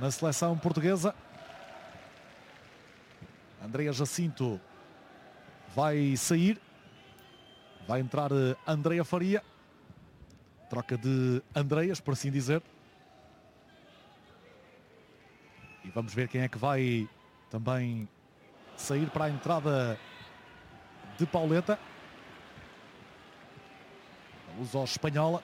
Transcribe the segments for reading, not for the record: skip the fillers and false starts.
na seleção portuguesa. Andrea Jacinto vai sair. Vai entrar Andrea Faria. Troca de Andreas, por assim dizer. E vamos ver quem é que vai também sair para a entrada de Pauleta. A luso-espanhola.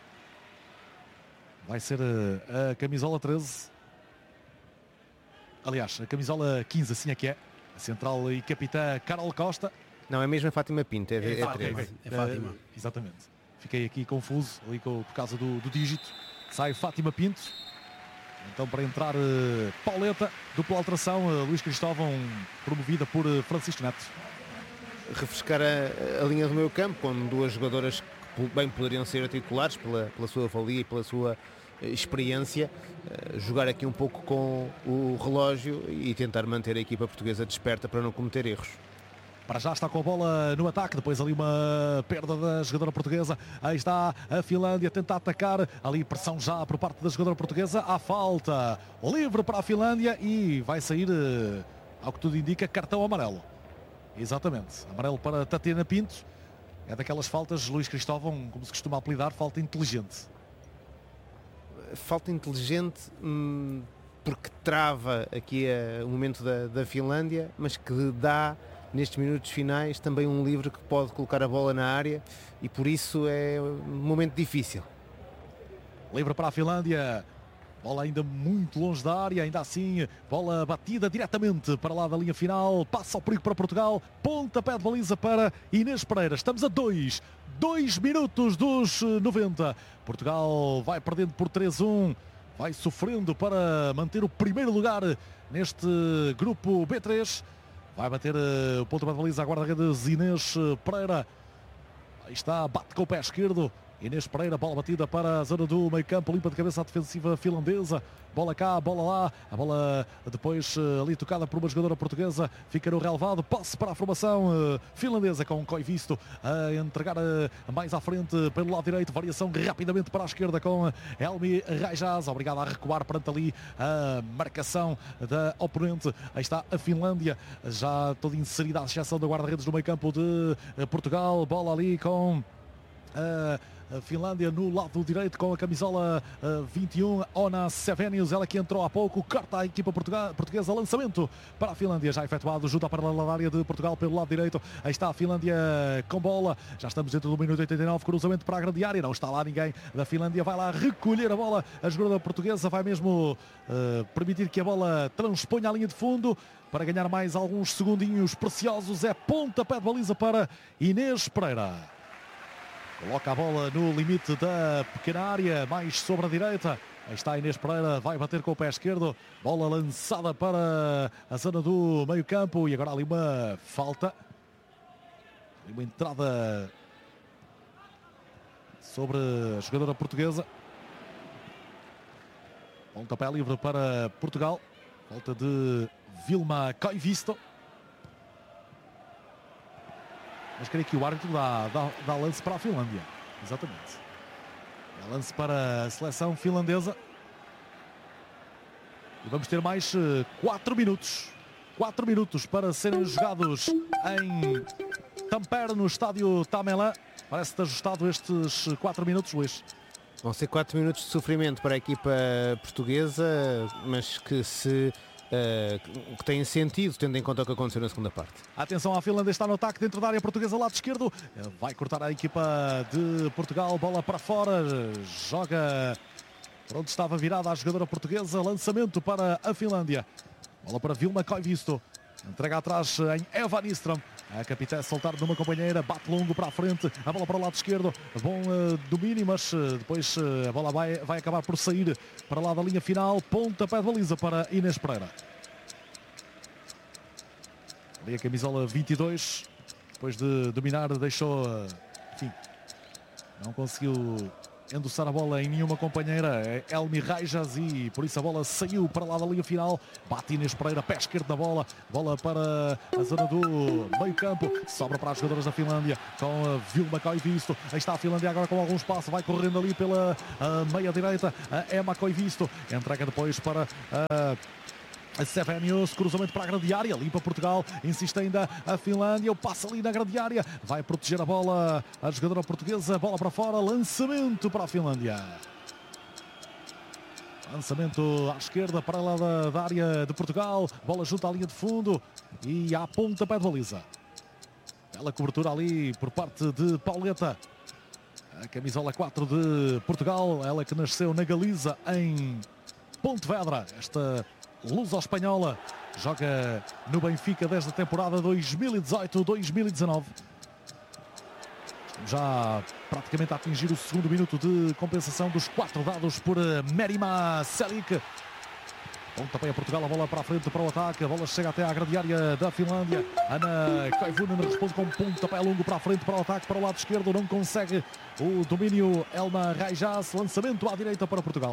Vai ser a camisola 13. Aliás, a camisola 15, assim é que é. A central e capitã Carol Costa. Não, é mesmo a Fátima Pinto, é 13. É Fátima. Exatamente. Fiquei aqui confuso ali por causa do dígito. Sai Fátima Pinto. Então para entrar Pauleta, dupla alteração, Luís Cristóvão promovida por Francisco Neto. Refrescar a linha do meio campo, com duas jogadoras que bem poderiam ser titulares pela sua valia e pela sua experiência. Jogar aqui um pouco com o relógio e tentar manter a equipa portuguesa desperta para não cometer erros. Para já está com a bola no ataque, depois ali uma perda da jogadora portuguesa. Aí está a Finlândia a tentar atacar, ali pressão já por parte da jogadora portuguesa. Há falta livre para a Finlândia e vai sair, ao que tudo indica, cartão amarelo. Exatamente, amarelo para Tatiana Pinto. É daquelas faltas, Luís Cristóvão, como se costuma apelidar, falta inteligente. Falta inteligente porque trava aqui o momento da Finlândia, mas que dá nestes minutos finais também um livre que pode colocar a bola na área e por isso é um momento difícil. Livre para a Finlândia, bola ainda muito longe da área, ainda assim bola batida diretamente para lá da linha final, passa ao perigo para Portugal, pontapé de baliza para Inês Pereira. Estamos a 2 minutos dos 90. Portugal vai perdendo por 3-1, vai sofrendo para manter o primeiro lugar neste grupo B3. Vai bater o pontapé de baliza a guarda-redes Inês Pereira. Aí está, bate com o pé esquerdo. Inês Pereira, bola batida para a zona do meio campo, limpa de cabeça a defensiva finlandesa. Bola cá, bola lá. A bola depois ali tocada por uma jogadora portuguesa. Fica no relevado, passe para a formação finlandesa com Koivisto a entregar mais à frente pelo lado direito. Variação rapidamente para a esquerda com Elmi Rajaz. Obrigado a recuar perante ali a marcação da oponente. Aí está a Finlândia, já toda inserida à exceção da guarda-redes do meio campo de Portugal. Bola ali com a Finlândia no lado direito com a camisola 21, Ona Sevenius, ela que entrou há pouco, corta a equipa portuguesa, lançamento para a Finlândia, já efetuado, ajuda para a área de Portugal pelo lado direito. Aí está a Finlândia com bola, já estamos dentro do minuto 89, cruzamento para a grande área, não está lá ninguém da Finlândia, vai lá recolher a bola, a jogadora portuguesa vai mesmo permitir que a bola transponha a linha de fundo para ganhar mais alguns segundinhos preciosos. É pontapé de baliza para Inês Pereira. Coloca a bola no limite da pequena área, mais sobre a direita. Aí está Inês Pereira, vai bater com o pé esquerdo. Bola lançada para a zona do meio campo. E agora ali uma falta. Uma entrada sobre a jogadora portuguesa. Pontapé livre para Portugal. Falta de Vilma Koivisto. Mas creio que o árbitro dá lance para a Finlândia. Exatamente. Dá lance para a seleção finlandesa. E vamos ter mais 4 minutos. 4 minutos para serem jogados em Tampere, no estádio Tamelã. Parece-te ajustado estes 4 minutos, Luís. Vão ser 4 minutos de sofrimento para a equipa portuguesa, mas que que têm sentido, tendo em conta o que aconteceu na segunda parte. Atenção, a Finlândia está no ataque dentro da área portuguesa, lado esquerdo. Vai cortar a equipa de Portugal, bola para fora, joga por onde estava virada a jogadora portuguesa, lançamento para a Finlândia. Bola para Vilma Koivisto, entrega atrás em Eva Nistrom. A capitã soltar numa companheira, bate longo para a frente, a bola para o lado esquerdo, bom domínio, mas depois a bola vai acabar por sair para lá da linha final, pontapé de baliza para Inês Pereira. Ali a camisola 22, depois de dominar, deixou, enfim, não conseguiu endossar a bola em nenhuma companheira, é Elmi Reijas, e por isso a bola saiu para lá da linha final. Bate Inês Pereira, pé esquerdo da bola, bola para a zona do meio campo, sobra para as jogadoras da Finlândia com a Vilma Koivisto. Aí está a Finlândia agora com algum espaço, vai correndo ali pela meia direita a Emma Koivisto, entrega depois para a Sevenius, cruzamento para a grande área, limpa Portugal, insiste ainda a Finlândia, o passo ali na grande área, vai proteger a bola a jogadora portuguesa, bola para fora, lançamento para a Finlândia. Lançamento à esquerda para lá da área de Portugal, bola junto à linha de fundo e à pontapé de baliza. Bela cobertura ali por parte de Pauleta, a camisola 4 de Portugal, ela que nasceu na Galiza em Pontevedra, esta luso-espanhola, joga no Benfica desde a temporada 2018-2019. Já praticamente a atingir o segundo minuto de compensação dos 4 dados por Merima Selic. Pontapé a Portugal, a bola para a frente para o ataque, a bola chega até à grande área da Finlândia. Ana Koivunen responde com pontapé longo para a frente para o ataque, para o lado esquerdo, não consegue o domínio. Elma Reijas, lançamento à direita para Portugal.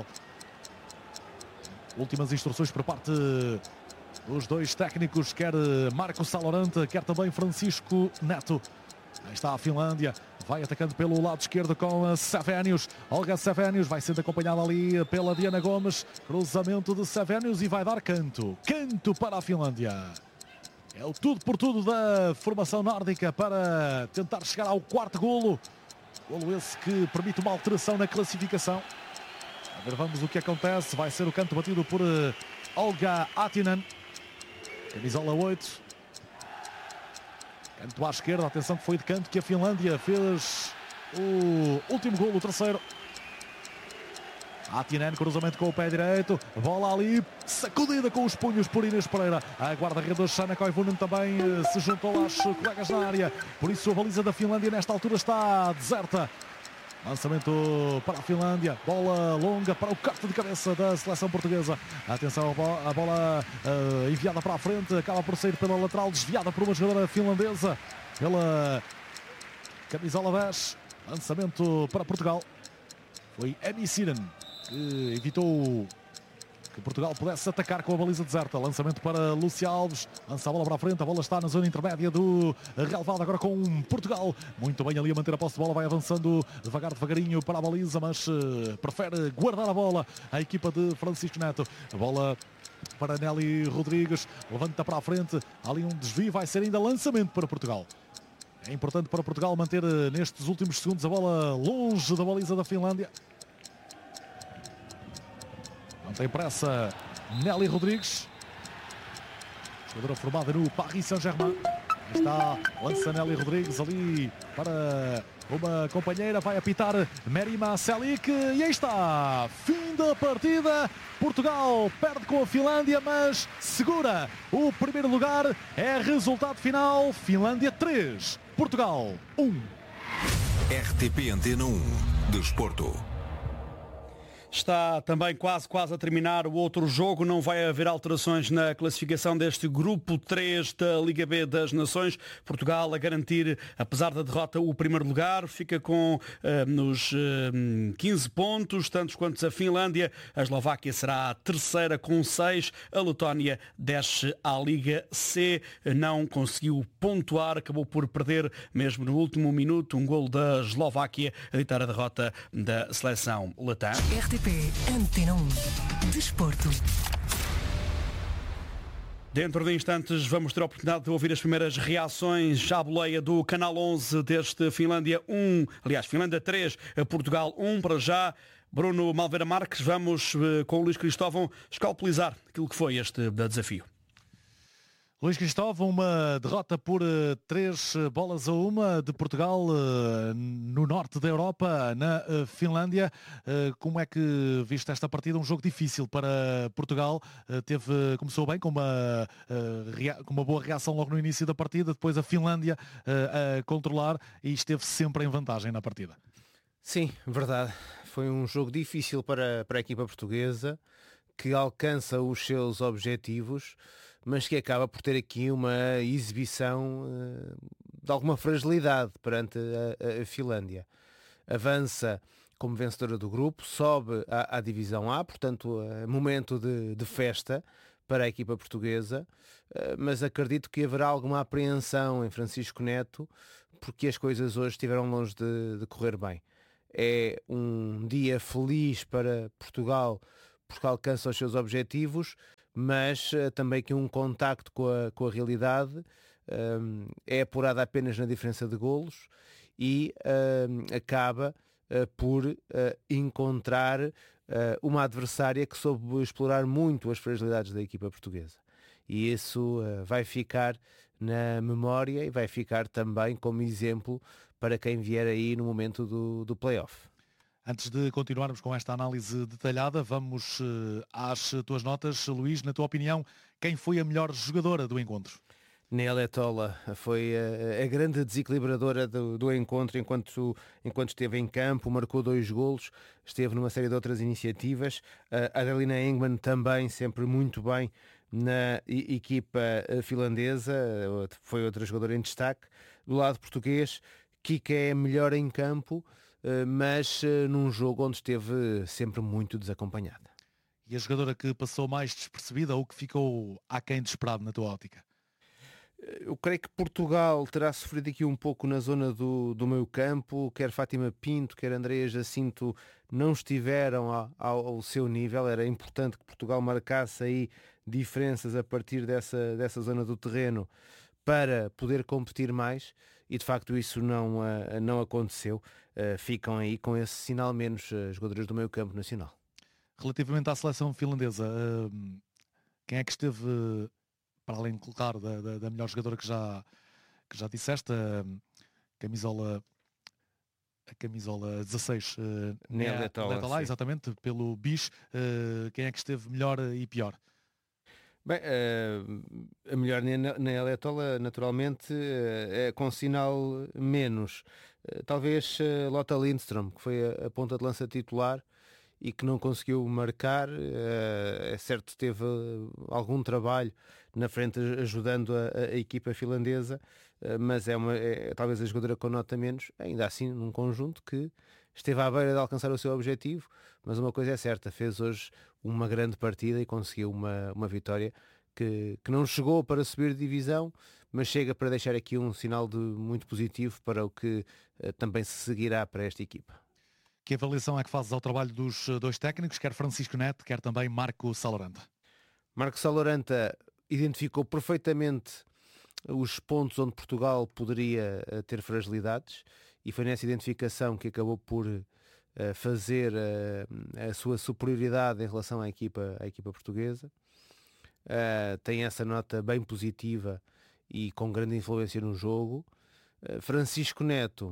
Últimas instruções por parte dos dois técnicos, quer Marco Salorante, quer também Francisco Neto. Aí está a Finlândia, vai atacando pelo lado esquerdo com a Sevenius. Olga Sevenius vai sendo acompanhada ali pela Diana Gomes. Cruzamento de Sevenius e vai dar canto. Canto para a Finlândia. É o tudo por tudo da formação nórdica para tentar chegar ao quarto golo. Golo esse que permite uma alteração na classificação. A ver, vamos o que acontece. Vai ser o canto batido por Olga Attinen. Camisola 8. Canto à esquerda, atenção que foi de canto que a Finlândia fez o último golo, o terceiro. Attinen, cruzamento com o pé direito, bola ali, sacudida com os punhos por Inês Pereira. A guarda-redes Sanna Koivunen também se juntou às colegas na área, por isso a baliza da Finlândia nesta altura está deserta. Lançamento para a Finlândia, bola longa para o corte de cabeça da seleção portuguesa. Atenção, a bola enviada para a frente, acaba por sair pela lateral, desviada por uma jogadora finlandesa, pela camisola 10. Lançamento para Portugal. Foi Emi Siren que evitou que Portugal pudesse atacar com a baliza deserta. Lançamento para Lúcia Alves, lança a bola para a frente, a bola está na zona intermédia do relevado agora com Portugal. Muito bem ali a manter a posse de bola, vai avançando devagarinho para a baliza, mas prefere guardar a bola a equipa de Francisco Neto. A bola para Nelly Rodrigues, levanta para a frente, ali um desvio, vai ser ainda lançamento para Portugal. É importante para Portugal manter nestes últimos segundos a bola longe da baliza da Finlândia. Não tem pressa Nelly Rodrigues, jogadora formada no Paris Saint-Germain. Está, lança Nelly Rodrigues ali para uma companheira, vai apitar Merima Selic e aí está, fim da partida. Portugal perde com a Finlândia, mas segura o primeiro lugar. É resultado final, Finlândia 3, Portugal 1. RTP Antena 1, Desporto. Está também quase a terminar o outro jogo. Não vai haver alterações na classificação deste grupo 3 da Liga B das Nações. Portugal a garantir, apesar da derrota, o primeiro lugar. Fica com nos 15 pontos, tantos quanto a Finlândia. A Eslováquia será a terceira com 6. A Letónia desce à Liga C. Não conseguiu pontuar. Acabou por perder, mesmo no último minuto, um golo da Eslováquia a ditar a derrota da seleção letã. RTP Antena 1 Desporto. Dentro de instantes vamos ter a oportunidade de ouvir as primeiras reações à boleia do Canal 11 deste Finlândia 1, aliás, Finlândia 3, Portugal 1 para já. Bruno Malveira Marques, vamos com o Luís Cristóvão escalpelizar aquilo que foi este desafio. Luís Cristóvão, uma derrota por 3-1 de Portugal no norte da Europa, na Finlândia. Como é que viste esta partida? Um jogo difícil para Portugal. Começou bem, com uma boa reação logo no início da partida. Depois a Finlândia a controlar e esteve sempre em vantagem na partida. Sim, verdade. Foi um jogo difícil para a equipa portuguesa, que alcança os seus objetivos, mas que acaba por ter aqui uma exibição de alguma fragilidade perante a Finlândia. Avança como vencedora do grupo, sobe à divisão A, portanto momento de festa para a equipa portuguesa, mas acredito que haverá alguma apreensão em Francisco Neto, porque as coisas hoje estiveram longe de correr bem. É um dia feliz para Portugal, porque alcança os seus objetivos, mas também que um contacto com a realidade, é apurada apenas na diferença de golos e acaba por encontrar uma adversária que soube explorar muito as fragilidades da equipa portuguesa. E isso vai ficar na memória e vai ficar também como exemplo para quem vier aí no momento do play-off. Antes de continuarmos com esta análise detalhada, vamos às tuas notas. Luís, na tua opinião, quem foi a melhor jogadora do encontro? Nélia Tola foi a grande desequilibradora do encontro enquanto esteve em campo, marcou 2 golos, esteve numa série de outras iniciativas. A Adelina Engman também sempre muito bem na equipa finlandesa, foi outra jogadora em destaque. Do lado português, Kika é melhor em campo, mas num jogo onde esteve sempre muito desacompanhada. E a jogadora que passou mais despercebida ou que ficou aquém de esperado na tua ótica? Eu creio que Portugal terá sofrido aqui um pouco na zona do meio campo, quer Fátima Pinto, quer Andreia Jacinto não estiveram ao seu nível. Era importante que Portugal marcasse aí diferenças a partir dessa zona do terreno para poder competir mais e de facto isso não aconteceu. Ficam aí com esse sinal menos jogadores do meio campo nacional. Relativamente à seleção finlandesa, quem é que esteve, para além, claro, da melhor jogadora que já disseste, a camisola 16, Nélia Tola, exatamente, pelo BIS, quem é que esteve melhor e pior? Bem, a melhor Nélia Tola, naturalmente, é com sinal menos. Talvez Lotta Lindström, que foi a ponta de lança titular e que não conseguiu marcar. É certo que teve algum trabalho na frente ajudando a equipa finlandesa, mas é talvez a jogadora com nota menos, ainda assim num conjunto que esteve à beira de alcançar o seu objetivo, mas uma coisa é certa, fez hoje uma grande partida e conseguiu uma vitória que não chegou para subir de divisão, mas chega para deixar aqui um sinal muito positivo para o que também se seguirá para esta equipa. Que avaliação é que fazes ao trabalho dos 2 técnicos, quer Francisco Neto, quer também Marco Saloranta? Marco Saloranta identificou perfeitamente os pontos onde Portugal poderia ter fragilidades e foi nessa identificação que acabou por fazer a sua superioridade em relação à equipa portuguesa. Tem essa nota bem positiva e com grande influência no jogo. Francisco Neto,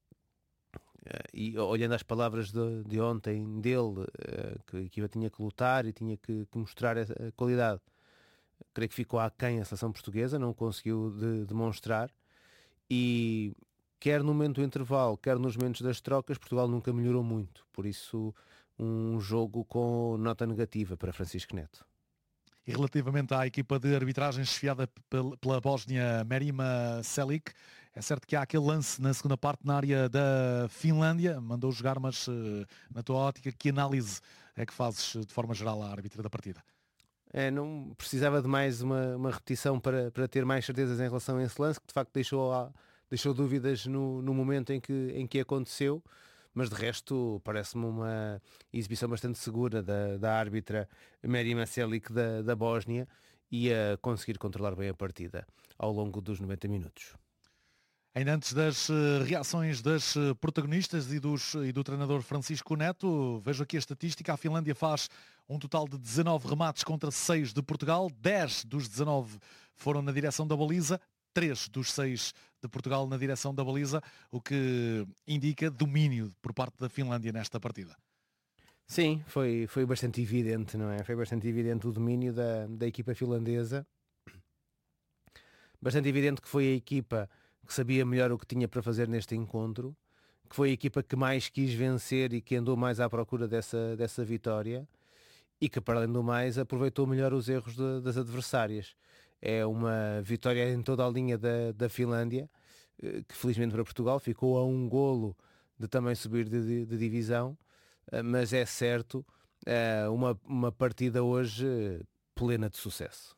e olhando as palavras de ontem dele, que a equipa tinha que lutar e tinha que mostrar a qualidade, creio que ficou aquém a seleção portuguesa, não conseguiu demonstrar, e quer no momento do intervalo, quer nos momentos das trocas, Portugal nunca melhorou muito, por isso um jogo com nota negativa para Francisco Neto. E relativamente à equipa de arbitragem chefiada pela Bósnia Merima Selic, é certo que há aquele lance na segunda parte na área da Finlândia, mandou jogar, mas na tua ótica, que análise é que fazes de forma geral à árbitra da partida? Não precisava de mais uma repetição para ter mais certezas em relação a esse lance, que de facto deixou dúvidas no momento em que aconteceu, mas de resto parece-me uma exibição bastante segura da árbitra Merima Selic da Bósnia e a conseguir controlar bem a partida ao longo dos 90 minutos. Ainda antes das reações das protagonistas e do treinador Francisco Neto, vejo aqui a estatística. A Finlândia faz um total de 19 remates contra 6 de Portugal. 10 dos 19 foram na direção da baliza, 3 dos 6 de Portugal na direção da baliza, o que indica domínio por parte da Finlândia nesta partida. Sim, foi bastante evidente, não é? Foi bastante evidente o domínio da equipa finlandesa. Bastante evidente que foi a equipa que sabia melhor o que tinha para fazer neste encontro, que foi a equipa que mais quis vencer e que andou mais à procura dessa vitória e que, para além do mais, aproveitou melhor os erros das adversárias. É uma vitória em toda a linha da Finlândia, que felizmente para Portugal ficou a um golo de também subir de divisão, mas é certo, uma partida hoje plena de sucesso.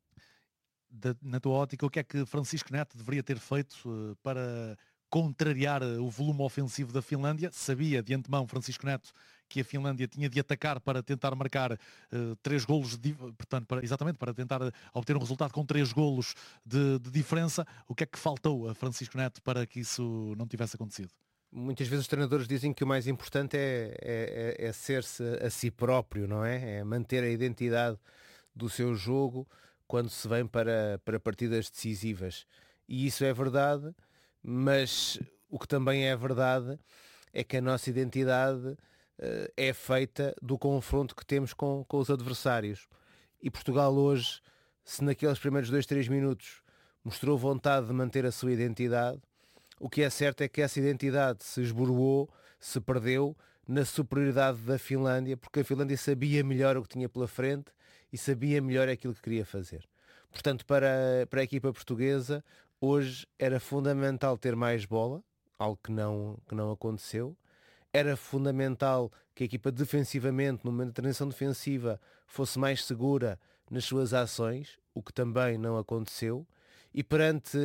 Na tua ótica, o que é que Francisco Neto deveria ter feito para contrariar o volume ofensivo da Finlândia? Sabia de antemão Francisco Neto que a Finlândia tinha de atacar para tentar marcar 3 golos, portanto, exatamente para tentar obter um resultado com 3 golos de diferença. O que é que faltou a Francisco Neto para que isso não tivesse acontecido? Muitas vezes os treinadores dizem que o mais importante é ser-se a si próprio, não é? É manter a identidade do seu jogo quando se vem para partidas decisivas. E isso é verdade, mas o que também é verdade é que a nossa identidade é feita do confronto que temos com os adversários. E Portugal hoje, se naqueles primeiros 2-3 minutos mostrou vontade de manter a sua identidade, o que é certo é que essa identidade se esboroou, se perdeu na superioridade da Finlândia, porque a Finlândia sabia melhor o que tinha pela frente e sabia melhor aquilo que queria fazer. Portanto, para a equipa portuguesa, hoje era fundamental ter mais bola, algo que não aconteceu. Era fundamental que a equipa defensivamente, no momento da transição defensiva, fosse mais segura nas suas ações, o que também não aconteceu. E perante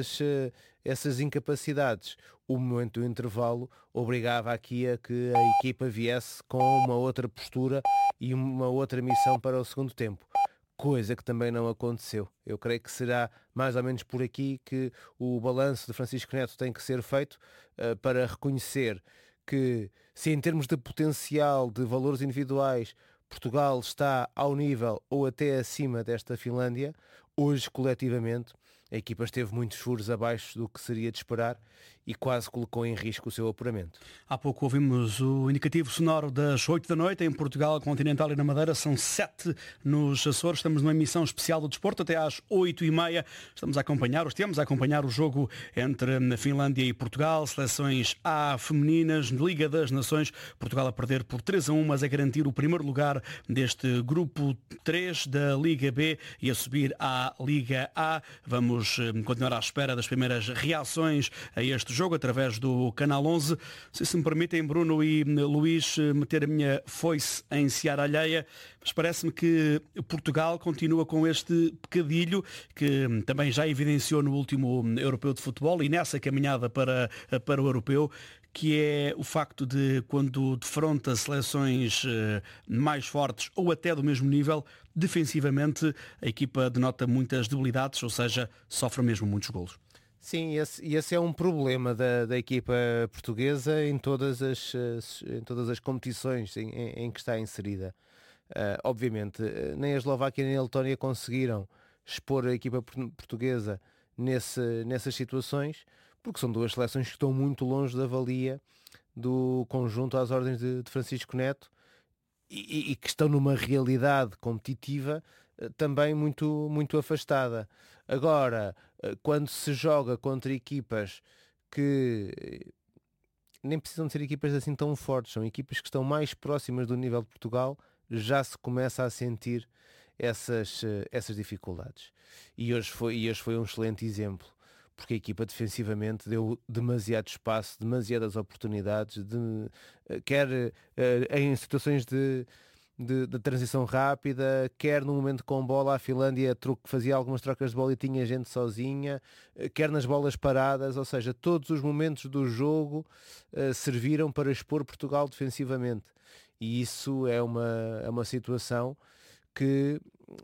essas incapacidades, o momento do intervalo obrigava aqui a que a equipa viesse com uma outra postura e uma outra missão para o segundo tempo. Coisa que também não aconteceu. Eu creio que será mais ou menos por aqui que o balanço de Francisco Neto tem que ser feito para reconhecer que, se em termos de potencial, de valores individuais, Portugal está ao nível ou até acima desta Finlândia, hoje coletivamente a equipa esteve muitos furos abaixo do que seria de esperar e quase colocou em risco o seu apuramento. Há pouco ouvimos o indicativo sonoro das 8 da noite em Portugal Continental e na Madeira, são 7 nos Açores. Estamos numa emissão especial do desporto até às 8h30. Estamos a acompanhar o jogo entre a Finlândia e Portugal, seleções A femininas, Liga das Nações, Portugal a perder por 3-1, mas a garantir o primeiro lugar deste grupo 3 da Liga B e a subir à Liga A. Vamos continuar à espera das primeiras reações a este jogo através do Canal 11. Se me permitem, Bruno e Luís, meter a minha foice em seara alheia, mas parece-me que Portugal continua com este pecadilho que também já evidenciou no último Europeu de Futebol e nessa caminhada para o Europeu, que é o facto de, quando defronta seleções mais fortes ou até do mesmo nível, defensivamente a equipa denota muitas debilidades, ou seja, sofre mesmo muitos golos. Sim, esse é um problema da equipa portuguesa em todas as competições em que está inserida. Obviamente, nem a Eslováquia nem a Letónia conseguiram expor a equipa portuguesa nessas situações, porque são duas seleções que estão muito longe da valia do conjunto às ordens de Francisco Neto e que estão numa realidade competitiva também muito, muito afastada. Agora, quando se joga contra equipas que nem precisam de ser equipas assim tão fortes, são equipas que estão mais próximas do nível de Portugal, já se começa a sentir essas dificuldades. E hoje foi um excelente exemplo, porque a equipa defensivamente deu demasiado espaço, demasiadas oportunidades, quer em situações de transição rápida, quer no momento com bola, a Finlândia fazia algumas trocas de bola e tinha gente sozinha, quer nas bolas paradas, ou seja, todos os momentos do jogo serviram para expor Portugal defensivamente. E isso é uma situação que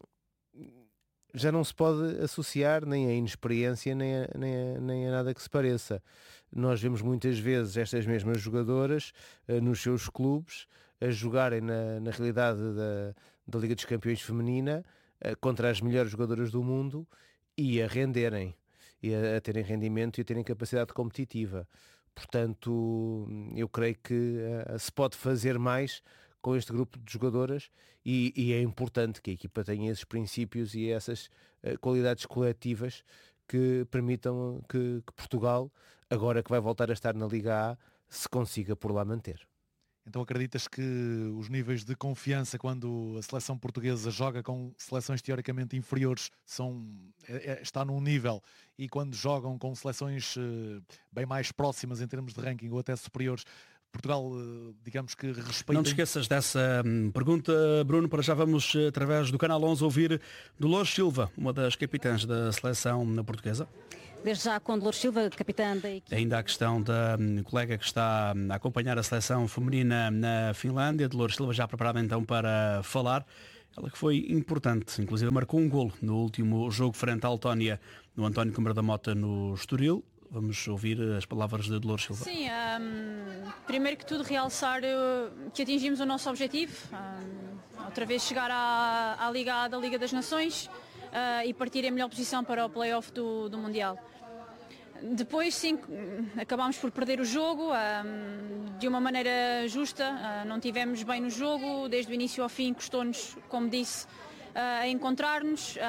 já não se pode associar nem a inexperiência nem a nada que se pareça. Nós vemos muitas vezes estas mesmas jogadoras nos seus clubes a jogarem na realidade da Liga dos Campeões feminina contra as melhores jogadoras do mundo e a renderem, e a terem rendimento e a terem capacidade competitiva. Portanto, eu creio que se pode fazer mais com este grupo de jogadoras e é importante que a equipa tenha esses princípios e essas qualidades coletivas que permitam que Portugal, agora que vai voltar a estar na Liga A, se consiga por lá manter. Então acreditas que os níveis de confiança quando a seleção portuguesa joga com seleções teoricamente inferiores está num nível, e quando jogam com seleções bem mais próximas em termos de ranking ou até superiores, Portugal, digamos que respeita... Não te esqueças dessa pergunta, Bruno. Para já vamos, através do Canal 11, ouvir Dolores Silva, uma das capitãs da seleção portuguesa. Desde já com Dolores Silva, capitã da equipe. Ainda a questão da colega que está a acompanhar a seleção feminina na Finlândia. Dolores Silva já preparada então para falar. Ela que foi importante, inclusive marcou um golo no último jogo frente à Letónia, no António Câmara da Mota, no Estoril. Vamos ouvir as palavras de Dolores Silva. Sim, primeiro que tudo realçar que atingimos o nosso objetivo, outra vez chegar à Liga da Liga das Nações e partir em melhor posição para o play-off do Mundial. Depois sim, acabámos por perder o jogo de uma maneira justa, não tivemos bem no jogo, desde o início ao fim custou-nos, como disse, a encontrar-nos.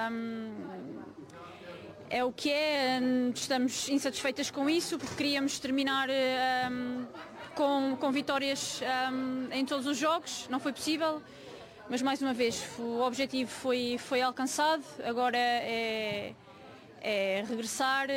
É o que é, estamos insatisfeitas com isso, porque queríamos terminar com vitórias em todos os jogos, não foi possível, mas mais uma vez o objetivo foi alcançado, agora é regressar,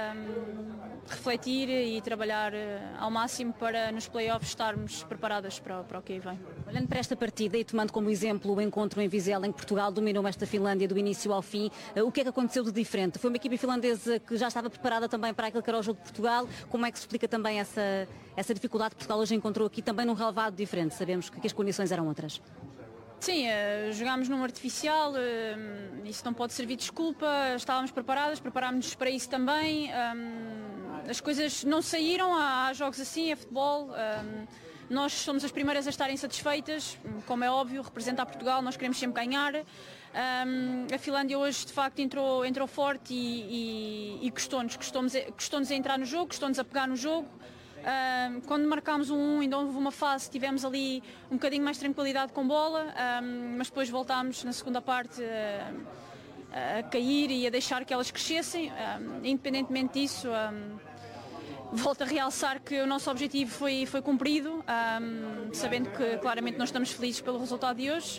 refletir e trabalhar ao máximo para nos play-offs estarmos preparadas para o que aí vem. Olhando para esta partida e tomando como exemplo o encontro em Vizela, em que Portugal dominou esta Finlândia do início ao fim, o que é que aconteceu de diferente? Foi uma equipe finlandesa que já estava preparada também para aquilo que era o jogo de Portugal. Como é que se explica também essa dificuldade que Portugal hoje encontrou aqui também num relevado diferente? Sabemos que as condições eram outras. Sim, jogámos num artificial, isso não pode servir de desculpa, estávamos preparámos-nos para isso também, as coisas não saíram, há jogos assim, é futebol, nós somos as primeiras a estarem satisfeitas, como é óbvio, representar Portugal, nós queremos sempre ganhar, a Finlândia hoje de facto entrou forte e custou-nos a entrar no jogo, custou-nos a pegar no jogo. Quando marcámos ainda houve uma fase, tivemos ali um bocadinho mais de tranquilidade com bola, mas depois voltámos na segunda parte a cair e a deixar que elas crescessem. Independentemente disso, volto a realçar que o nosso objetivo foi cumprido, sabendo que claramente nós estamos felizes pelo resultado de hoje.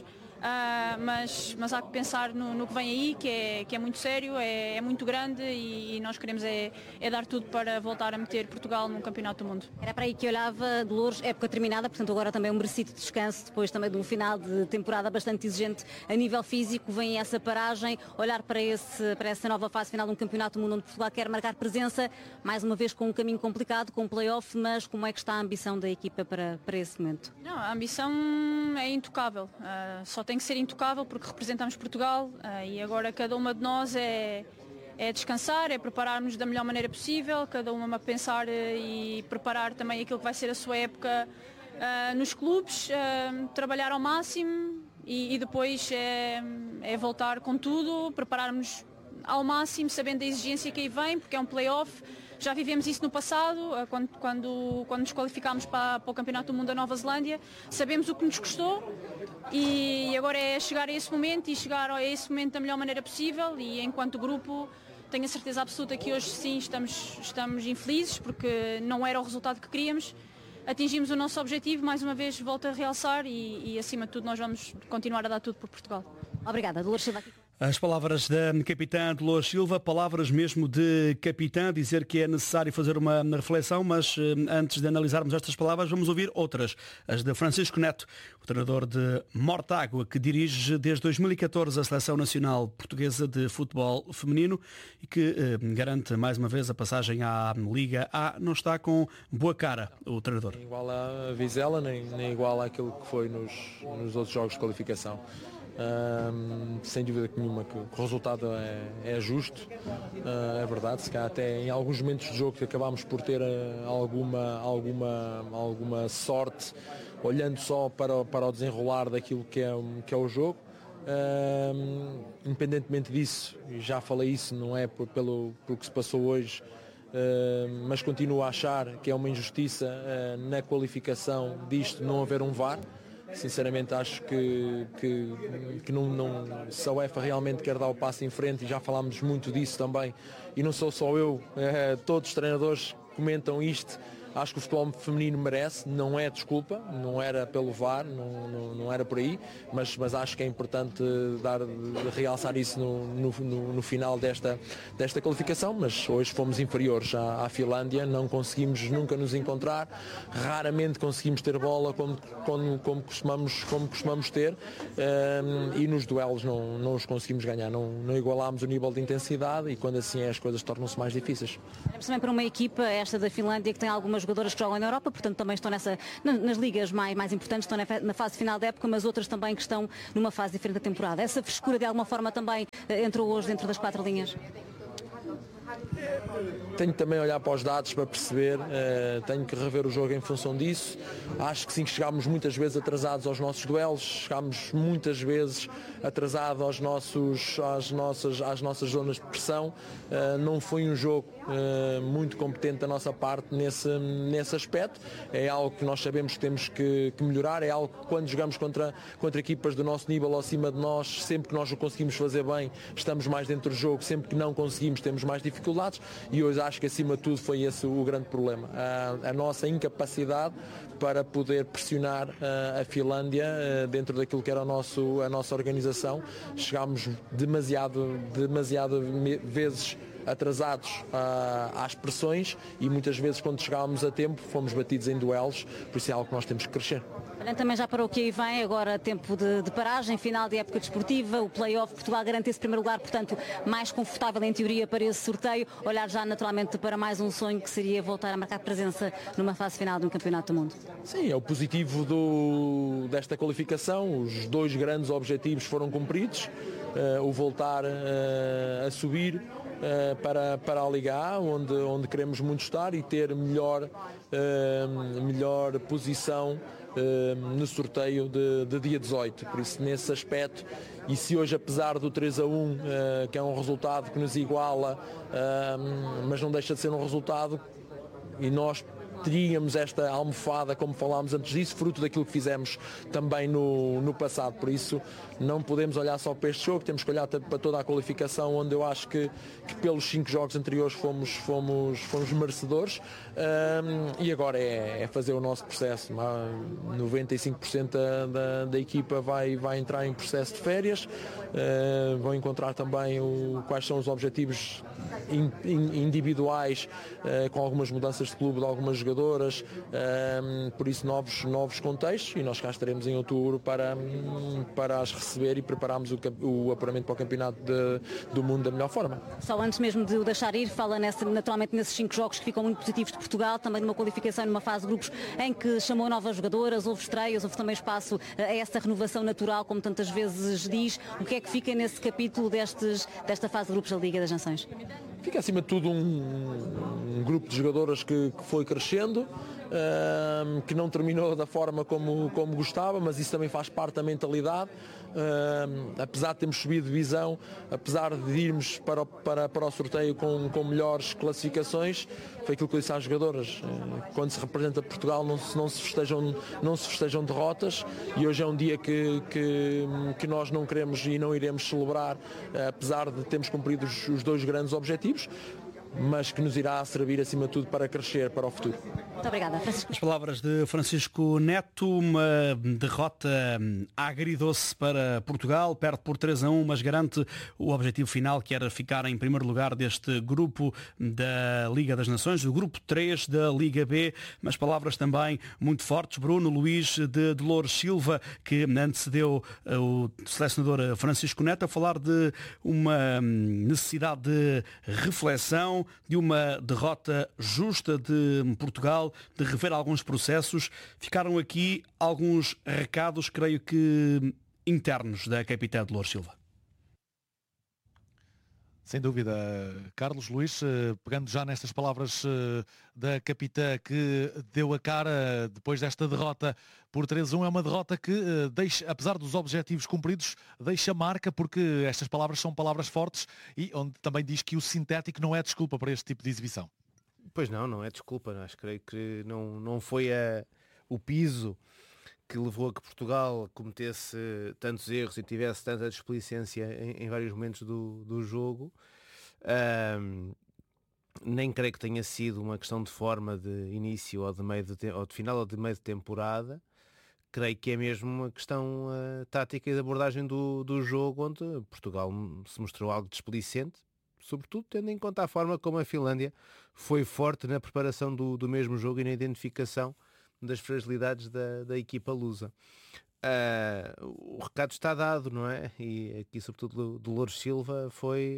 Mas há que pensar no que vem aí, que é muito sério, é muito grande e nós queremos dar tudo para voltar a meter Portugal num campeonato do mundo. Era para aí que olhava, Dolores, época terminada, portanto agora também um merecido descanso, depois também de um final de temporada bastante exigente a nível físico, vem essa paragem, olhar para essa nova fase final de um campeonato do mundo onde Portugal quer marcar presença, mais uma vez com um caminho complicado, com um play-off, mas como é que está a ambição da equipa para esse momento? Não, a ambição é intocável, só tem que ser intocável porque representamos Portugal e agora cada uma de nós é descansar, é preparar-nos da melhor maneira possível, cada uma a pensar e preparar também aquilo que vai ser a sua época nos clubes, trabalhar ao máximo e depois é voltar com tudo, prepararmos ao máximo, sabendo da exigência que aí vem, porque é um play-off. Já vivemos isso no passado, quando nos qualificámos para o Campeonato do Mundo da Nova Zelândia, sabemos o que nos custou e agora é chegar a esse momento e chegar a esse momento da melhor maneira possível e enquanto grupo tenho a certeza absoluta que hoje sim estamos infelizes porque não era o resultado que queríamos. Atingimos o nosso objetivo, mais uma vez volto a realçar e acima de tudo nós vamos continuar a dar tudo por Portugal. Obrigada, Dolores Silva. As palavras da capitã Dolores Silva, palavras mesmo de capitã, dizer que é necessário fazer uma reflexão, mas antes de analisarmos estas palavras vamos ouvir outras, as de Francisco Neto, o treinador de Mortágua, que dirige desde 2014 a Seleção Nacional Portuguesa de Futebol Feminino e que garante mais uma vez a passagem à Liga A. Não está com boa cara o treinador. Nem igual a Vizela, nem igual àquilo que foi nos outros jogos de qualificação. Sem dúvida nenhuma que o resultado é justo, é verdade, se calhar até em alguns momentos de jogo que acabámos por ter alguma sorte, olhando só para o desenrolar daquilo que é o jogo. Independentemente disso, já falei isso, não é pelo que se passou hoje, mas continuo a achar que é uma injustiça na qualificação disto não haver um VAR. Sinceramente acho que se a UEFA realmente quer dar o passo em frente, e já falámos muito disso também, e não sou só eu, todos os treinadores comentam isto, Acho que o futebol feminino merece, não é desculpa, não era pelo VAR, não era por aí, mas acho que é importante realçar isso no final desta qualificação, mas hoje fomos inferiores à Finlândia, não conseguimos nunca nos encontrar, raramente conseguimos ter bola como costumamos ter, e nos duelos não os conseguimos ganhar, não igualámos o nível de intensidade, e quando assim é as coisas tornam-se mais difíceis. Temos também para uma equipa, esta da Finlândia, que tem algumas jogadoras que jogam na Europa, portanto também estão nas ligas mais importantes, estão na fase final da época, mas outras também que estão numa fase diferente da temporada. Essa frescura de alguma forma também entrou hoje dentro das 4 linhas? Tenho também a olhar para os dados para perceber, tenho que rever o jogo em função disso. Acho que sim, que chegámos muitas vezes atrasados aos nossos duelos, chegámos muitas vezes atrasados às nossas zonas de pressão. Não foi um jogo muito competente da nossa parte nesse aspecto. É algo que nós sabemos que temos que melhorar, é algo que quando jogamos contra equipas do nosso nível ou acima de nós, sempre que nós o conseguimos fazer bem, estamos mais dentro do jogo, sempre que não conseguimos temos mais dificuldades, e hoje acho que acima de tudo foi esse o grande problema, a nossa incapacidade para poder pressionar a Finlândia dentro daquilo que era a nossa organização. Chegámos demasiado vezes atrasados às pressões, e muitas vezes quando chegávamos a tempo fomos batidos em duelos, por isso é algo que nós temos que crescer. Também já para o que aí vem, agora tempo de paragem, final de época desportiva, o play-off, Portugal garante esse primeiro lugar, portanto mais confortável em teoria para esse sorteio, olhar já naturalmente para mais um sonho que seria voltar a marcar presença numa fase final de um campeonato do mundo. Sim, é o positivo desta qualificação, os 2 grandes objetivos foram cumpridos, o voltar a subir para a Liga A, onde queremos muito estar, e ter melhor posição no sorteio de dia 18, por isso nesse aspecto, e se hoje apesar do 3-1, que é um resultado que nos iguala, mas não deixa de ser um resultado, e nós teríamos esta almofada, como falámos antes disso, fruto daquilo que fizemos também no passado. Por isso não podemos olhar só para este jogo, temos que olhar para toda a qualificação, onde eu acho que pelos 5 jogos anteriores fomos merecedores, e agora é fazer o nosso processo. 95% da equipa vai entrar em processo de férias, vão encontrar também quais são os objetivos individuais, com algumas mudanças de clube de algumas jogadoras, por isso novos contextos, e nós cá estaremos em outubro para as receber e prepararmos o apuramento para o campeonato do mundo da melhor forma. Só antes mesmo de o deixar ir, fala naturalmente nesses 5 jogos que ficam muito positivos de Portugal, também numa qualificação numa fase de grupos em que chamou novas jogadoras, houve estreias, houve também espaço a essa renovação natural, como tantas vezes diz. O que é que fica nesse capítulo desta fase de grupos da Liga das Nações? Fica acima de tudo um grupo de jogadoras que foi crescendo, que não terminou da forma como gostava, mas isso também faz parte da mentalidade. Apesar de termos subido de divisão, apesar de irmos para o sorteio com melhores classificações, foi aquilo que eu disse às jogadoras: quando se representa Portugal não se festejam derrotas, e hoje é um dia que nós não queremos e não iremos celebrar, apesar de termos cumprido os 2 grandes objetivos, mas que nos irá servir acima de tudo para crescer para o futuro. Muito obrigada, Francisco. As palavras de Francisco Neto, uma derrota agridoce para Portugal, perde por 3-1, mas garante o objetivo final, que era ficar em primeiro lugar deste grupo da Liga das Nações, o grupo 3 da Liga B, mas palavras também muito fortes. Bruno Luís de Dolores Silva, que antecedeu o selecionador Francisco Neto, a falar de uma necessidade de reflexão, de uma derrota justa de Portugal, de rever alguns processos. Ficaram aqui alguns recados, creio que internos, da capitã Dolores Silva. Sem dúvida, Carlos Luís, pegando já nestas palavras da capitã, que deu a cara depois desta derrota por 3-1, é uma derrota que, apesar dos objetivos cumpridos, deixa marca, porque estas palavras são palavras fortes, e onde também diz que o sintético não é desculpa para este tipo de exibição. Pois não é desculpa. Creio que não foi o piso que levou a que Portugal cometesse tantos erros e tivesse tanta desplicência em vários momentos do jogo. nem creio que tenha sido uma questão de forma de início ou de ou de final ou de meio de temporada. Creio que é mesmo uma questão tática e de abordagem do jogo, onde Portugal se mostrou algo desplicente, sobretudo tendo em conta a forma como a Finlândia foi forte na preparação do mesmo jogo e na identificação das fragilidades da equipa lusa. O recado está dado, não é? E aqui, sobretudo, do Loures Silva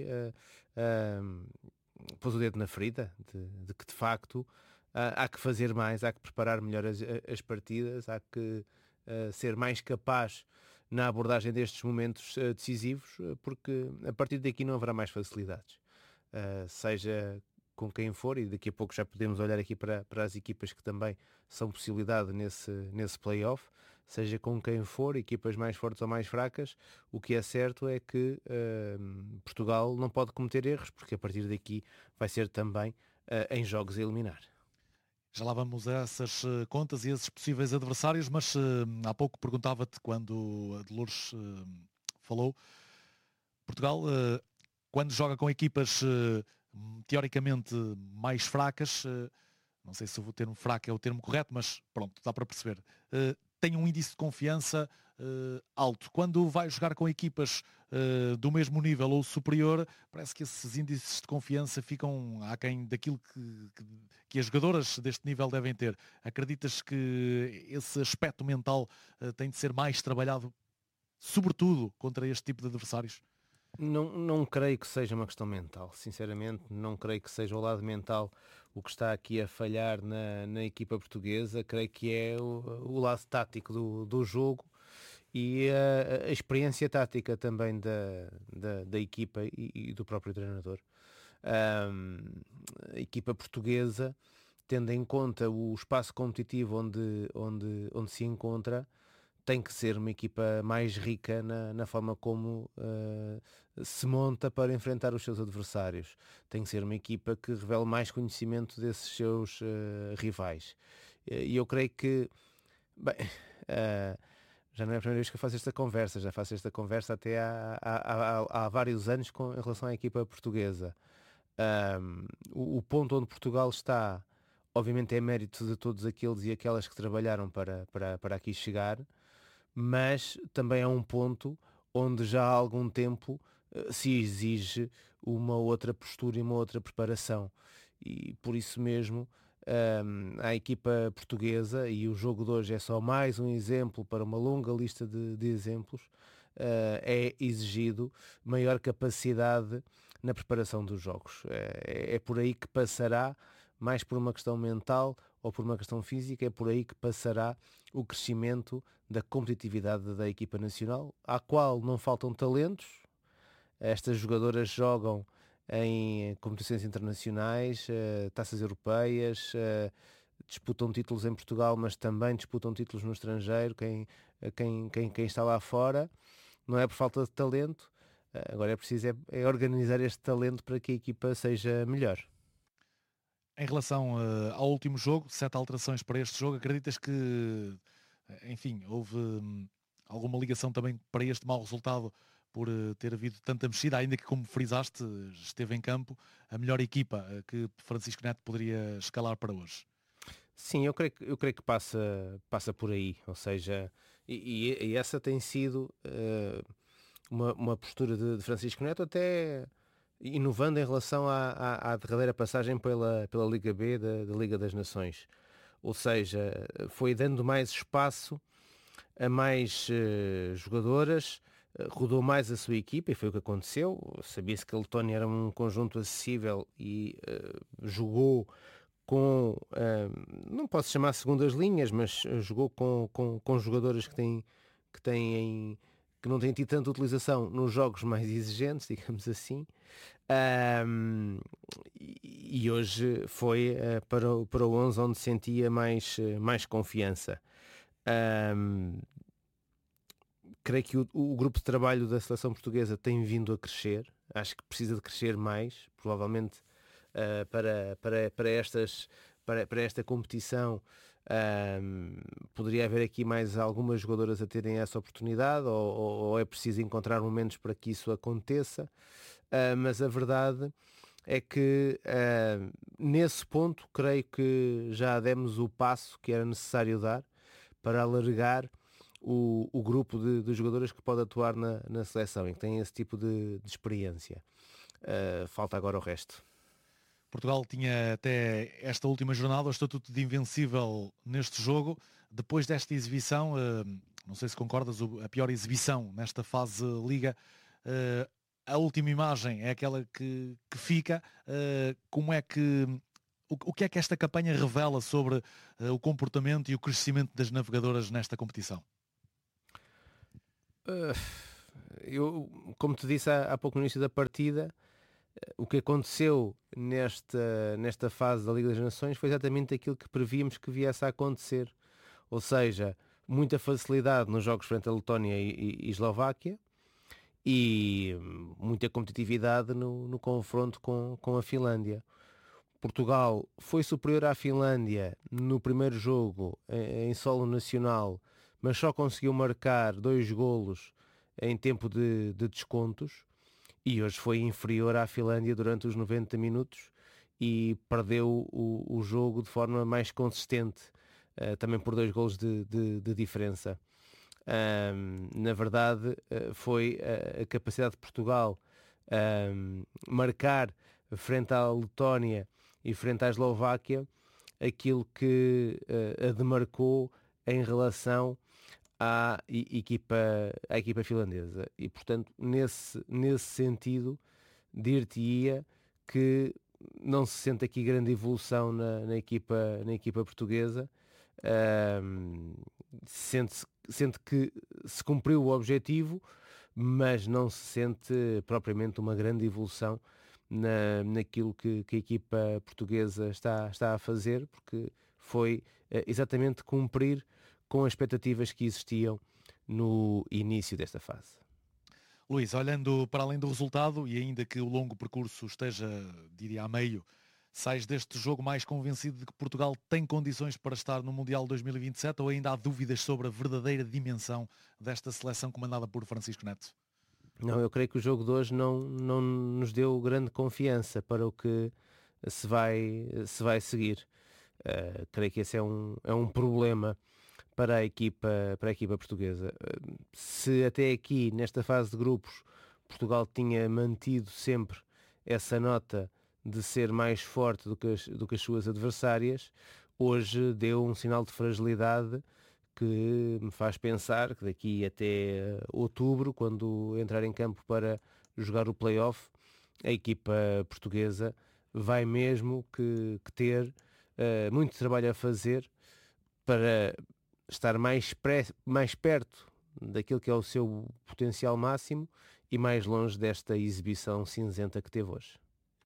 pôs o dedo na ferida de que, de facto, há que fazer mais, há que preparar melhor as partidas, há que ser mais capaz na abordagem destes momentos decisivos, porque a partir daqui não haverá mais facilidades. Seja com quem for, e daqui a pouco já podemos olhar aqui para as equipas que também são possibilidade nesse play-off, seja com quem for, equipas mais fortes ou mais fracas, o que é certo é que Portugal não pode cometer erros, porque a partir daqui vai ser também em jogos a eliminar. Já lá vamos a essas contas e esses possíveis adversários, mas há pouco perguntava-te, quando a Dolores falou, Portugal, quando joga com equipas teoricamente mais fracas, não sei se o termo fraco é o termo correto, mas pronto, dá para perceber, tem um índice de confiança alto. Quando vai jogar com equipas do mesmo nível ou superior, parece que esses índices de confiança ficam aquém daquilo que as jogadoras deste nível devem ter. Acreditas que esse aspecto mental tem de ser mais trabalhado, sobretudo contra este tipo de adversários? Não creio que seja uma questão mental, sinceramente, não creio que seja o lado mental o que está aqui a falhar na equipa portuguesa. Creio que é o lado tático do jogo e a experiência tática também da equipa e do próprio treinador. A equipa portuguesa, tendo em conta o espaço competitivo onde se encontra, tem que ser uma equipa mais rica na forma como se monta para enfrentar os seus adversários. Tem que ser uma equipa que revele mais conhecimento desses seus rivais. E eu creio que, já não é a primeira vez que eu faço esta conversa, já faço esta conversa até há vários anos em relação à equipa portuguesa. O ponto onde Portugal está, obviamente, é mérito de todos aqueles e aquelas que trabalharam para aqui chegar, mas também é um ponto onde já há algum tempo se exige uma outra postura e uma outra preparação. E por isso mesmo a equipa portuguesa, e o jogo de hoje é só mais um exemplo para uma longa lista de exemplos, é exigido maior capacidade na preparação dos jogos. É por aí que passará, mais por uma questão mental ou por uma questão física, é por aí que passará o crescimento da competitividade da equipa nacional, à qual não faltam talentos. Estas jogadoras jogam em competições internacionais, taças europeias, disputam títulos em Portugal, mas também disputam títulos no estrangeiro, quem está lá fora. Não é por falta de talento, agora é preciso organizar este talento para que a equipa seja melhor. Em relação ao último jogo, 7 alterações para este jogo, acreditas que, enfim, houve alguma ligação também para este mau resultado por ter havido tanta mexida, ainda que, como frisaste, esteve em campo a melhor equipa que Francisco Neto poderia escalar para hoje? Sim, eu creio que passa por aí, ou seja, e essa tem sido uma postura de Francisco Neto, até inovando em relação à derradeira passagem pela Liga B da Liga das Nações. Ou seja, foi dando mais espaço a mais jogadoras, rodou mais a sua equipa, e foi o que aconteceu. Sabia-se que a Letónia era um conjunto acessível e jogou com, não posso chamar segundas linhas, mas jogou com jogadoras que não têm tido tanta utilização nos jogos mais exigentes, digamos assim, e hoje foi para o 11 onde sentia mais confiança. Creio que o grupo de trabalho da seleção portuguesa tem vindo a crescer, acho que precisa de crescer mais, provavelmente para esta competição. Poderia haver aqui mais algumas jogadoras a terem essa oportunidade, ou é preciso encontrar momentos para que isso aconteça, mas a verdade é que nesse ponto creio que já demos o passo que era necessário dar para alargar o grupo de jogadores que pode atuar na seleção e que tem esse tipo de experiência. Falta agora o resto. Portugal tinha até esta última jornada o estatuto de invencível neste jogo. Depois desta exibição, não sei se concordas, a pior exibição nesta fase Liga, a última imagem é aquela que fica. Como é que... O que é que esta campanha revela sobre o comportamento e o crescimento das navegadoras nesta competição? Eu, como te disse há pouco no início da partida, o que aconteceu nesta fase da Liga das Nações foi exatamente aquilo que prevíamos que viesse a acontecer. Ou seja, muita facilidade nos jogos frente a Letónia e Eslováquia e muita competitividade no confronto com a Finlândia. Portugal foi superior à Finlândia no primeiro jogo em solo nacional, mas só conseguiu marcar 2 golos em tempo de descontos, e hoje foi inferior à Finlândia durante os 90 minutos e perdeu o jogo de forma mais consistente, também por 2 golos de diferença. Na verdade, foi a capacidade de Portugal marcar frente à Letónia e frente à Eslováquia aquilo que a demarcou em relação à equipa finlandesa. E, portanto, nesse sentido, dir-te-ia que não se sente aqui grande evolução na equipa portuguesa. Sente que se cumpriu o objetivo, mas não se sente propriamente uma grande evolução naquilo que a equipa portuguesa está a fazer, porque foi exatamente cumprir com as expectativas que existiam no início desta fase. Luís, olhando para além do resultado, e ainda que o longo percurso esteja, diria, a meio, sais deste jogo mais convencido de que Portugal tem condições para estar no Mundial 2027, ou ainda há dúvidas sobre a verdadeira dimensão desta seleção comandada por Francisco Neto? Não, eu creio que o jogo de hoje não nos deu grande confiança para o que se vai seguir. Creio que esse é um problema para a equipa portuguesa. Se até aqui, nesta fase de grupos, Portugal tinha mantido sempre essa nota de ser mais forte do que as suas adversárias, hoje deu um sinal de fragilidade que me faz pensar que daqui até outubro, quando entrar em campo para jogar o play-off, a equipa portuguesa vai mesmo que ter muito trabalho a fazer para estar mais perto daquilo que é o seu potencial máximo e mais longe desta exibição cinzenta que teve hoje.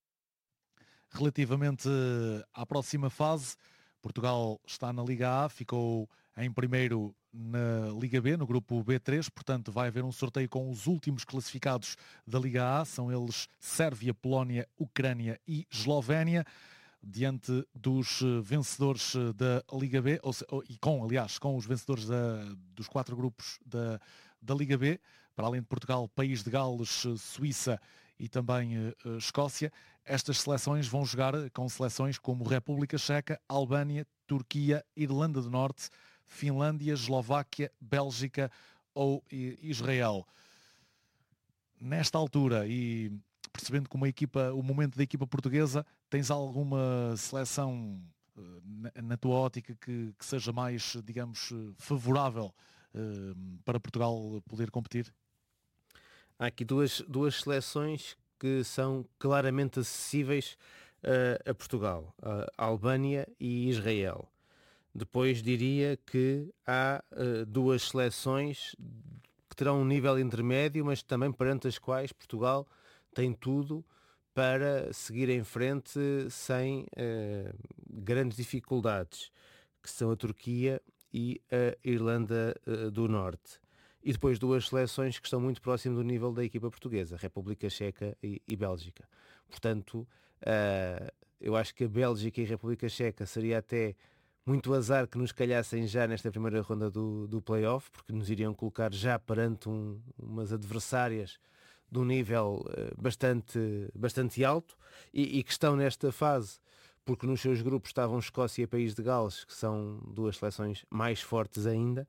Relativamente à próxima fase, Portugal está na Liga A, ficou em primeiro na Liga B, no grupo B3, portanto vai haver um sorteio com os últimos classificados da Liga A, são eles Sérvia, Polónia, Ucrânia e Eslovénia, diante dos vencedores da Liga B, com os vencedores dos 4 grupos da Liga B, para além de Portugal, País de Gales, Suíça e também Escócia. Estas seleções vão jogar com seleções como República Checa, Albânia, Turquia, Irlanda do Norte, Finlândia, Eslováquia, Bélgica ou Israel. Nesta altura, e percebendo como o momento da equipa portuguesa, tens alguma seleção na tua ótica que seja mais, digamos, favorável para Portugal poder competir? Há aqui duas seleções que são claramente acessíveis a Portugal, a Albânia e Israel. Depois diria que há 2 seleções que terão um nível intermédio, mas também perante as quais Portugal tem tudo para seguir em frente sem grandes dificuldades, que são a Turquia e a Irlanda do Norte. E depois 2 seleções que estão muito próximas do nível da equipa portuguesa, República Checa e Bélgica. Portanto, eu acho que a Bélgica e a República Checa seria até muito azar que nos calhassem já nesta primeira ronda do play-off, porque nos iriam colocar já perante umas adversárias de um nível bastante alto e que estão nesta fase porque nos seus grupos estavam Escócia e País de Gales, que são duas seleções mais fortes ainda.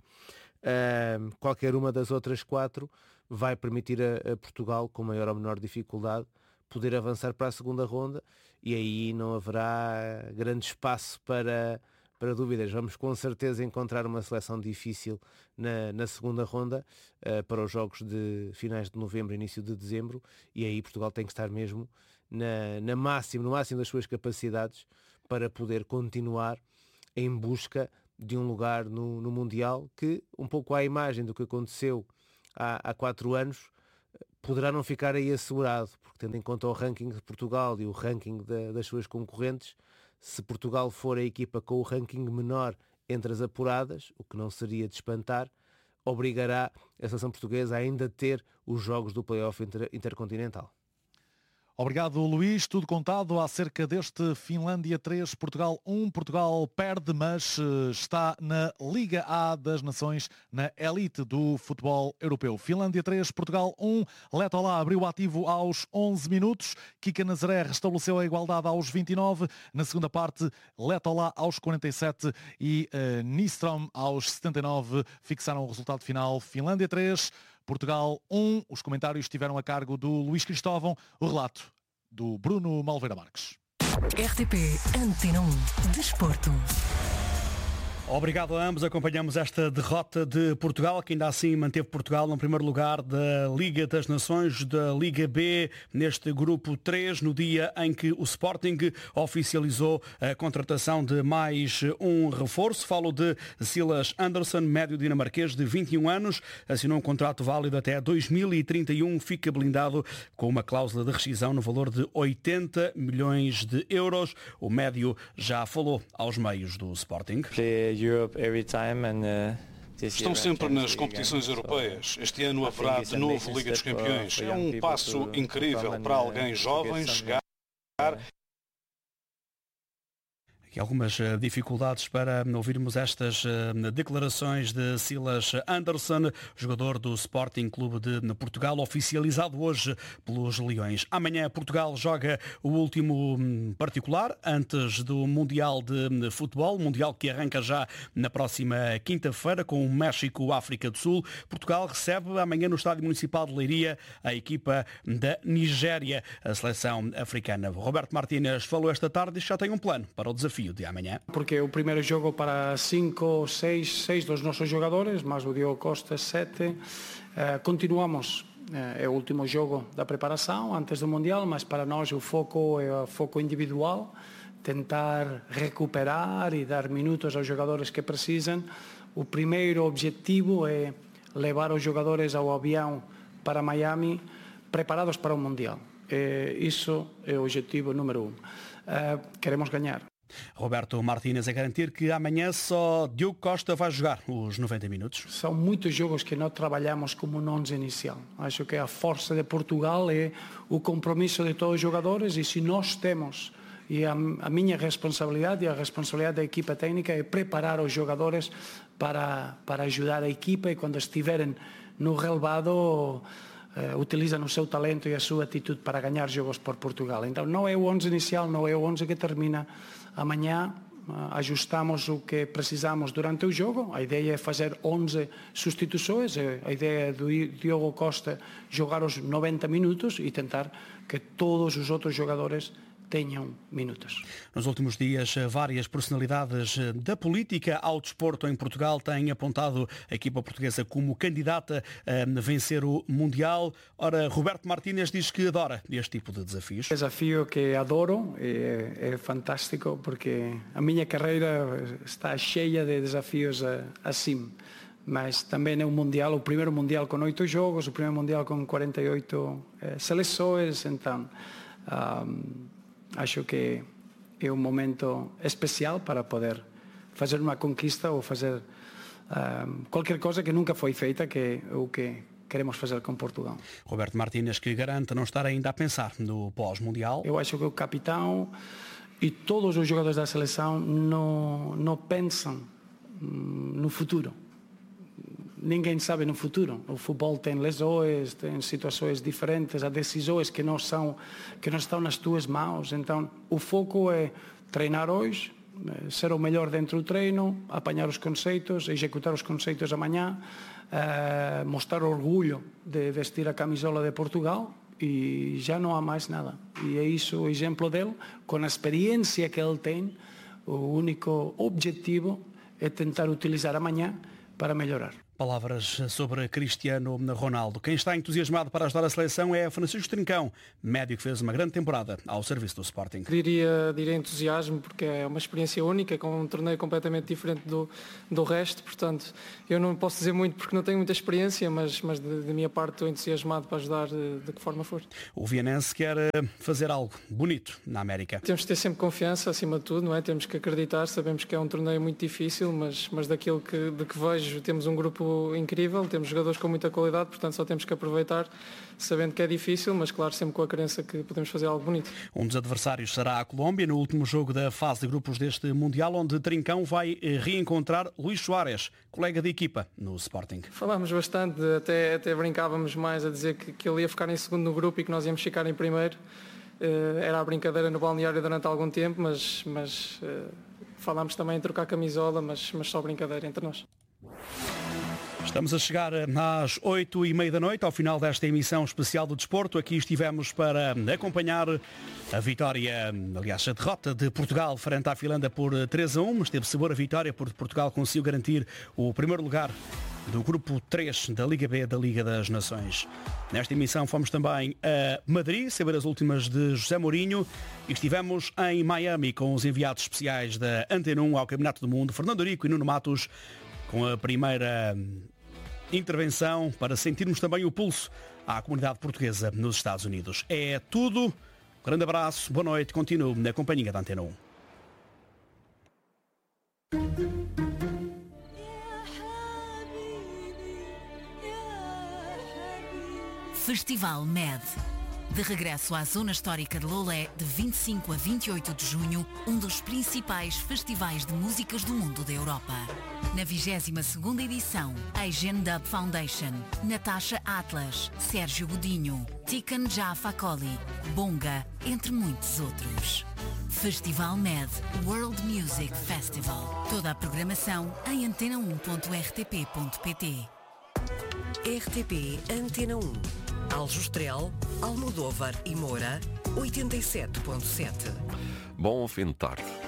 Qualquer uma das outras 4 vai permitir a Portugal, com maior ou menor dificuldade, poder avançar para a segunda ronda, e aí não haverá grande espaço para dúvidas. Vamos com certeza encontrar uma seleção difícil na segunda ronda para os jogos de finais de novembro e início de dezembro, e aí Portugal tem que estar mesmo no máximo das suas capacidades para poder continuar em busca de um lugar no Mundial, que, um pouco à imagem do que aconteceu há 4 anos, poderá não ficar aí assegurado, porque tendo em conta o ranking de Portugal e o ranking das suas concorrentes, se Portugal for a equipa com o ranking menor entre as apuradas, o que não seria de espantar, obrigará a seleção portuguesa a ainda ter os jogos do play-off intercontinental. Obrigado, Luís. Tudo contado acerca deste Finlândia 3, Portugal 1. Portugal perde, mas está na Liga A das Nações, na elite do futebol europeu. Finlândia 3, Portugal 1. Letolá abriu o ativo aos 11 minutos. Kika Nazaré restabeleceu a igualdade aos 29. Na segunda parte, Letolá aos 47 e Nistrom aos 79 fixaram o resultado final. Finlândia 3, Portugal 1. Os comentários estiveram a cargo do Luís Cristóvão. O relato do Bruno Malveira Marques. RTP Antena 1 Desporto. Obrigado a ambos. Acompanhamos esta derrota de Portugal, que ainda assim manteve Portugal no primeiro lugar da Liga das Nações, da Liga B, neste grupo 3, no dia em que o Sporting oficializou a contratação de mais um reforço. Falo de Silas Andersson, médio dinamarquês de 21 anos, assinou um contrato válido até 2031, fica blindado com uma cláusula de rescisão no valor de 80 milhões de euros. O médio já falou aos meios do Sporting. Estão sempre nas competições europeias. Este ano haverá de novo Liga dos Campeões. É um passo incrível para alguém jovem chegar. Aqui algumas dificuldades para ouvirmos estas declarações de Silas Andersson, jogador do Sporting Clube de Portugal, oficializado hoje pelos Leões. Amanhã Portugal joga o último particular antes do Mundial de Futebol, Mundial que arranca já na próxima quinta-feira com o México-África do Sul. Portugal recebe amanhã no Estádio Municipal de Leiria a equipa da Nigéria, a seleção africana. Roberto Martínez falou esta tarde e já tem um plano para o desafio de amanhã. Porque o primeiro jogo para 5, 6 dos nossos jogadores, mais o Diogo Costa 7, continuamos. É o último jogo da preparação antes do Mundial, mas para nós o foco é o foco individual, tentar recuperar e dar minutos aos jogadores que precisam. O primeiro objetivo é levar os jogadores ao avião para Miami preparados para o Mundial. Isso é o objetivo número 1. Queremos ganhar. Roberto Martínez a garantir que amanhã só Diogo Costa vai jogar os 90 minutos. São muitos jogos que não trabalhamos como um 11 inicial. Acho que a força de Portugal é o compromisso de todos os jogadores, e se nós temos, e a minha responsabilidade e a responsabilidade da equipa técnica é preparar os jogadores para ajudar a equipa, e quando estiverem no relevado utilizam o seu talento e a sua atitude para ganhar jogos por Portugal. Então não é o 11 inicial, não é o 11 que termina amanhã. Ajustamos o que precisamos durante o jogo. A ideia é fazer 11 substituições. A ideia é do Diogo Costa jogar os 90 minutos e tentar que todos os outros jogadores tenham minutos. Nos últimos dias, várias personalidades da política ao desporto em Portugal têm apontado a equipa portuguesa como candidata a vencer o Mundial. Ora, Roberto Martínez diz que adora este tipo de desafios. Desafio que adoro, é fantástico, porque a minha carreira está cheia de desafios assim. Mas também é um Mundial, o primeiro Mundial com 8 jogos, o primeiro Mundial com 48 seleções, então acho que é um momento especial para poder fazer uma conquista ou fazer qualquer coisa que nunca foi feita, que é o que queremos fazer com Portugal. Roberto Martínez, que garante não estar ainda a pensar no pós-mundial. Eu acho que o capitão e todos os jogadores da seleção não pensam no futuro. ninguém sabe no futuro. O futebol tem lesões, tem situações diferentes, há decisões que não estão nas tuas mãos. Então, o foco é treinar hoje, ser o melhor dentro do treino, apanhar os conceitos, executar os conceitos amanhã, mostrar orgulho de vestir a camisola de Portugal e já não há mais nada. E é isso o exemplo dele, com a experiência que ele tem, o único objetivo é tentar utilizar amanhã para melhorar. Palavras sobre Cristiano Ronaldo. Quem está entusiasmado para ajudar a seleção é Francisco Trincão, médio que fez uma grande temporada ao serviço do Sporting. Diria entusiasmo, porque é uma experiência única, com um torneio completamente diferente do resto, portanto, eu não posso dizer muito porque não tenho muita experiência, mas da minha parte estou entusiasmado para ajudar de que forma for. O Vianense quer fazer algo bonito na América. Temos de ter sempre confiança, acima de tudo, não é? Temos que acreditar, sabemos que é um torneio muito difícil, mas daquilo de que vejo, temos um grupo incrível, temos jogadores com muita qualidade, portanto só temos que aproveitar, sabendo que é difícil, mas claro, sempre com a crença que podemos fazer algo bonito. Um dos adversários será a Colômbia, no último jogo da fase de grupos deste Mundial, onde Trincão vai reencontrar Luís Soares, colega de equipa no Sporting. Falámos bastante, até brincávamos mais a dizer que ele ia ficar em segundo no grupo e que nós íamos ficar em primeiro. Era a brincadeira no balneário durante algum tempo, mas falámos também em trocar camisola, mas só brincadeira entre nós. Estamos a chegar às 8h30 da noite, ao final desta emissão especial do Desporto. Aqui estivemos para acompanhar a vitória, aliás, a derrota de Portugal frente à Finlândia por 3-1. Mas teve sabor a vitória, porque Portugal conseguiu garantir o primeiro lugar do grupo 3 da Liga B da Liga das Nações. Nesta emissão fomos também a Madrid, saber as últimas de José Mourinho, e estivemos em Miami com os enviados especiais da Antena 1 ao Campeonato do Mundo, Fernando Rico e Nuno Matos, com a primeira intervenção para sentirmos também o pulso à comunidade portuguesa nos Estados Unidos. É tudo. Um grande abraço, boa noite, continuo na companhia da Antena 1. Festival MED. De regresso à Zona Histórica de Lolé, de 25 a 28 de junho, um dos principais festivais de músicas do mundo da Europa. Na 22ª edição, Asian Dub Foundation, Natasha Atlas, Sérgio Godinho, Tiken Jah Fakoly, Bonga, entre muitos outros. Festival MED World Music Festival. Toda a programação em antena1.rtp.pt. RTP Antena 1. Aljustrel, Almodóvar e Moura, 87.7. Bom fim de tarde.